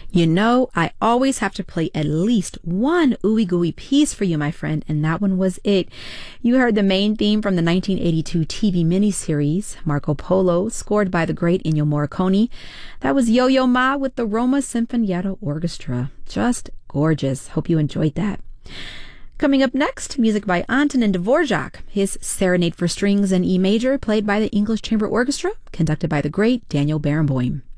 You know, I always have to play at least one ooey gooey piece for you, my friend, and that one was it. You heard the main theme from the 1982 TV miniseries, Marco Polo, scored by the great Ennio Morricone. That was Yo-Yo Ma with the Roma Sinfonietta Orchestra. Just gorgeous. Hope you enjoyed that. Coming up next, music by Antonin Dvorak, his Serenade for Strings in E major, played by the English Chamber Orchestra, conducted by the great Daniel Barenboim.